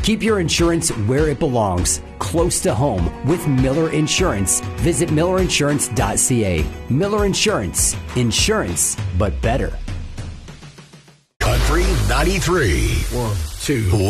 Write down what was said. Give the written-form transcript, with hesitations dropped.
Keep your insurance where it belongs, close to home with Miller Insurance. Visit millerinsurance.ca. Miller Insurance. Insurance, but better. Country 93. 1, 2.